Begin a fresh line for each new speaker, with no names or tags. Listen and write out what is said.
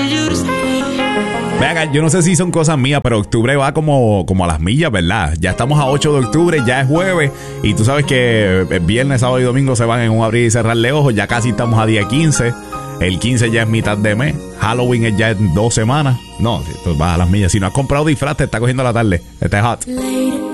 Vean, yo no sé si son cosas mías, pero octubre va como a las millas, ¿verdad? Ya estamos a 8 de octubre, ya es jueves, y tú sabes que el viernes, sábado y domingo se van en un abrir y cerrar de ojos. Ya casi estamos a día 15. El 15 ya es mitad de mes. Halloween es ya en 2 semanas. No, si tú vas a las millas. Si no has comprado disfraz, te está cogiendo la tarde. Este es hot.